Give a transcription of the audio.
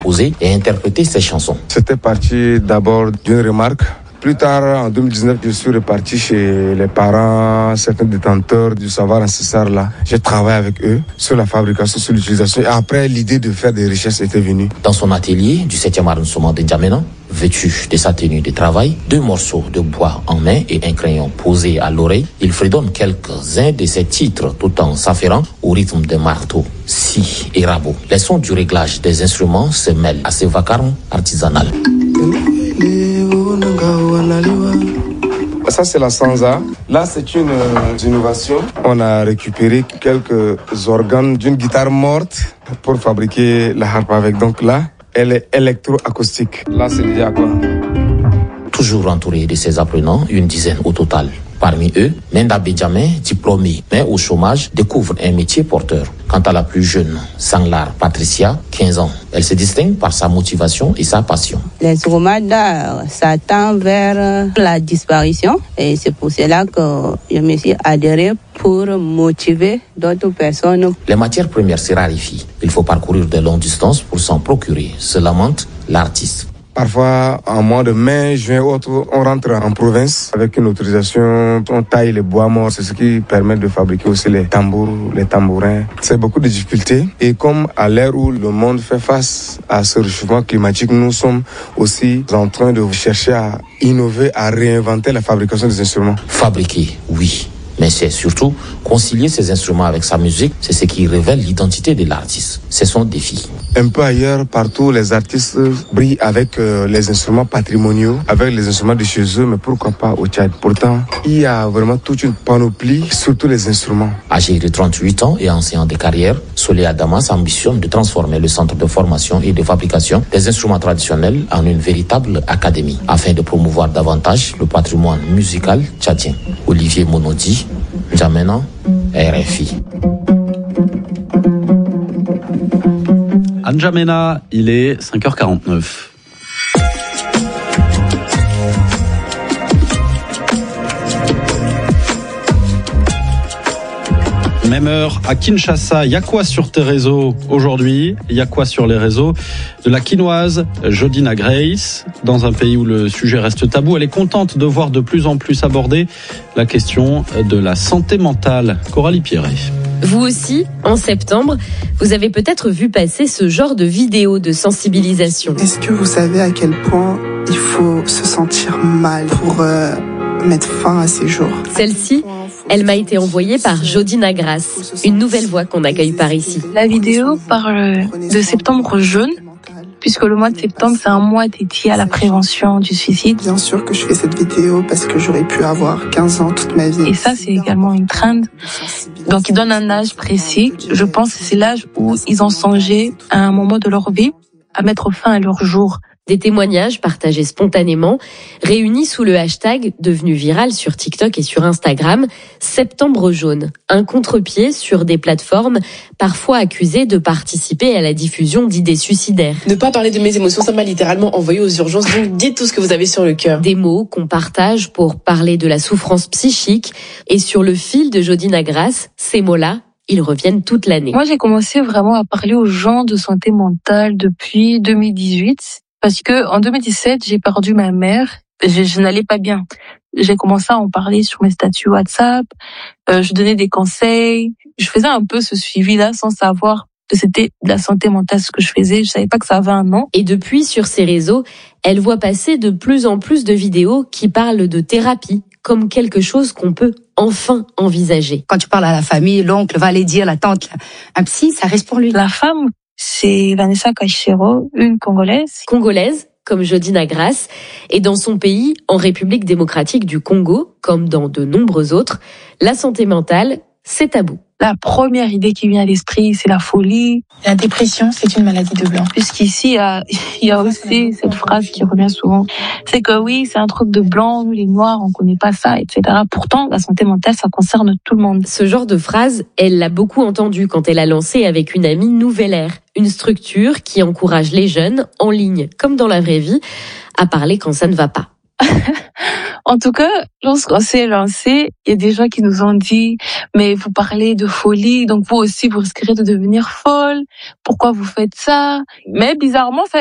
composer et interpréter ses chansons. C'était parti d'abord d'une remarque. Plus tard, en 2019, je suis reparti chez les parents, certains détenteurs du savoir ancestral là. J'ai travaillé avec eux sur la fabrication, sur l'utilisation. Et après, l'idée de faire des recherches était venue. Dans son atelier du 7e arrondissement de N'Djamena, vêtu de sa tenue de travail, 2 morceaux de bois en main et un crayon posé à l'oreille, il fredonne quelques-uns de ses titres tout en s'affairant au rythme de marteau, scie et rabot. Les sons du réglage des instruments se mêlent à ce vacarme artisanal. Ça, c'est la sansa. Là, c'est une innovation. On a récupéré quelques organes d'une guitare morte pour fabriquer la harpe avec. Donc là, elle est électroacoustique. Là, c'est déjà quoi? Toujours entouré de ses apprenants, une dizaine au total. Parmi eux, Nenda Benjamin, diplômée mais au chômage, découvre un métier porteur. Quant à la plus jeune, Sanglar Patricia, 15 ans, elle se distingue par sa motivation et sa passion. Les romains d'art, ça tend vers la disparition et c'est pour cela que je me suis adhérée pour motiver d'autres personnes. Les matières premières se raréfient. Il faut parcourir de longues distances pour s'en procurer, se lamente l'artiste. Parfois, en mois de mai, juin, autre, on rentre en province avec une autorisation. On taille les bois morts, c'est ce qui permet de fabriquer aussi les tambours, les tambourins. C'est beaucoup de difficultés. Et comme à l'ère où le monde fait face à ce réchauffement climatique, nous sommes aussi en train de chercher à innover, à réinventer la fabrication des instruments. Fabriquer, oui. Mais c'est surtout concilier ces instruments avec sa musique, c'est ce qui révèle l'identité de l'artiste. C'est son défi. Un peu ailleurs, partout, les artistes brillent avec les instruments patrimoniaux, avec les instruments de chez eux, mais pourquoi pas au Tchad? Pourtant, il y a vraiment toute une panoplie sur tous les instruments. Âgé de 38 ans et enseignant de carrière, Solé Adamas ambitionne de transformer le centre de formation et de fabrication des instruments traditionnels en une véritable académie, afin de promouvoir davantage le patrimoine musical tchadien. Olivier Monodi, N'Djamena, RFI. À N'Djamena, il est 5h49. Même heure à Kinshasa. Il y a quoi sur tes réseaux aujourd'hui? Il y a quoi sur les réseaux de la quinoise Jodina Grace? Dans un pays où le sujet reste tabou, elle est contente de voir de plus en plus aborder la question de la santé mentale. Coralie Pierret. Vous aussi, en septembre, vous avez peut-être vu passer ce genre de vidéos de sensibilisation. Est-ce que vous savez à quel point il faut se sentir mal pour mettre fin à ces jours? Celle-ci, elle m'a été envoyée par Jodina Grace, une nouvelle voix qu'on accueille par ici. La vidéo parle de septembre jaune, puisque le mois de septembre, c'est un mois dédié à la prévention du suicide. Bien sûr que je fais cette vidéo parce que j'aurais pu avoir 15 ans toute ma vie. Et ça, c'est également une trend. Donc, ils donnent un âge précis. Je pense que c'est l'âge où ils ont songé à un moment de leur vie à mettre fin à leur jour. Des témoignages partagés spontanément, réunis sous le hashtag devenu viral sur TikTok et sur Instagram, Septembre jaune, un contre-pied sur des plateformes parfois accusées de participer à la diffusion d'idées suicidaires. Ne pas parler de mes émotions, ça m'a littéralement envoyé aux urgences, donc dites tout ce que vous avez sur le cœur. Des mots qu'on partage pour parler de la souffrance psychique, et sur le fil de Jodina Grace, ces mots-là, ils reviennent toute l'année. Moi, j'ai commencé vraiment à parler aux gens de santé mentale depuis 2018. Parce que en 2017, j'ai perdu ma mère. Je n'allais pas bien. J'ai commencé à en parler sur mes statuts WhatsApp. Je donnais des conseils. Je faisais un peu ce suivi-là sans savoir que c'était de la santé mentale ce que je faisais. Je savais pas que ça avait un nom. Et depuis, sur ses réseaux, elle voit passer de plus en plus de vidéos qui parlent de thérapie comme quelque chose qu'on peut enfin envisager. Quand tu parles à la famille, l'oncle va aller dire, la tante, un psy, ça reste pour lui. La femme, c'est Vanessa Kachero, une Congolaise. Congolaise, comme Jodina Grace, et dans son pays, en République démocratique du Congo, comme dans de nombreux autres, la santé mentale, c'est tabou. La première idée qui vient à l'esprit, c'est la folie. La dépression, c'est une maladie de blanc. Puisqu'ici, il y a aussi cette phrase qui revient souvent. C'est que oui, c'est un truc de blanc, nous les noirs, on connaît pas ça, etc. Pourtant, la santé mentale, ça concerne tout le monde. Ce genre de phrase, elle l'a beaucoup entendu quand elle a lancé avec une amie Nouvelle Ère, une structure qui encourage les jeunes, en ligne comme dans la vraie vie, à parler quand ça ne va pas. En tout cas, lorsqu'on s'est lancé, il y a des gens qui nous ont dit « Mais vous parlez de folie, donc vous aussi, vous risquerez de devenir folle. Pourquoi vous faites ça ?» Mais bizarrement,